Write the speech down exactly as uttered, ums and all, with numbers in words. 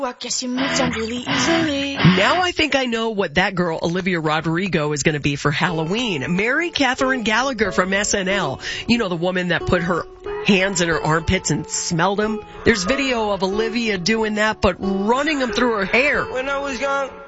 I guess you moved on really easily. Now I think I know what that girl, Olivia Rodrigo, is going to be for Halloween. Mary Catherine Gallagher from S N L. You know, the woman that put her hands in her armpits and smelled them. There's video of Olivia doing that, but running them through her hair. When I was young,